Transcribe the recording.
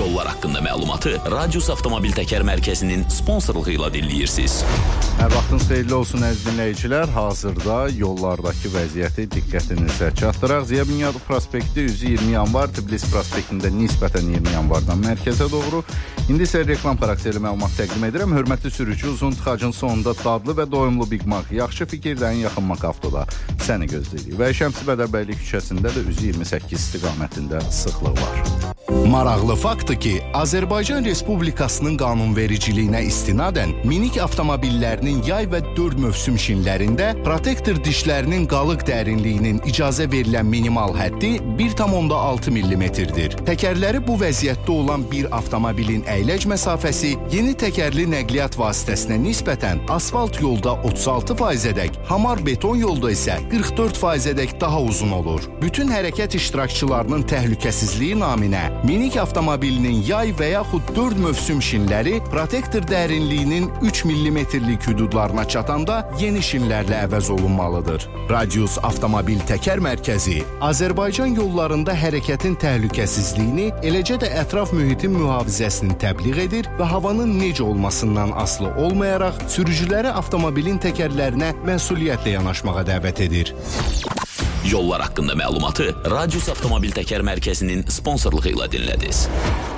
Yollar haqqında məlumatı Radius Avtomobil Təkər Mərkəzinin sponsorluğu ilə dinləyirsiniz. Hər vaxtınız xeyirli olsun əziz dinləyicilər. Hazırda yollardakı vəziyyəti diqqətinizə çatdıraq. Ziya Bünyadov prospekti üzü 20 yanvar, Tbilisi prospektində nisbətən 20 yanvardan mərkəzə doğru. İndi isə reklam xarakterli məlumat təqdim edirəm. Hörmətli sürücü, uzun tıxacın sonunda dadlı və doyumlu Big Mac, yaxşı fikirlərin yaxınmaq avtoda səni gözləyirik. Və Şəmsi Bədərbəyli küçəsində də üzü 28 istiqamətində sıxlıq var. Maraqlı faktdır ki, Azərbaycan Respublikasının qanunvericiliyinə istinadən minik avtomobillərinin yay və 4 mövsüm şinlərində protektor dişlərinin qalıq dərinliyinin icazə verilən minimal həddi 1,6 mm-dir. Təkərləri bu vəziyyətdə olan bir avtomobilin əyləc məsafəsi yeni təkərli nəqliyyat vasitəsinə nisbətən asfalt yolda 36%-ədək, hamar beton yolda isə 44%-ədək daha uzun olur. Bütün hərəkət iştirakçılarının təhlükəsizliyi naminə minik avtomobilinin yay və yaxud 4 mövsüm şinləri protektor dərinliyinin 3 mm-lik hüdudlarına çatanda yeni şinlərlə əvəz olunmalıdır. Radius Avtomobil Təkər Mərkəzi Azərbaycan yollarında hərəkətin təhlükəsizliyini, eləcə də ətraf mühitin mühafizəsini təbliğ edir və havanın necə olmasından asılı olmayaraq sürücüləri avtomobilin təkərlərinə məsuliyyətlə yanaşmağa dəvət edir. Yollar haqqında məlumatı Radius Avtomobil Təkər Mərkəzinin sponsorluğu ilə dinlədiniz.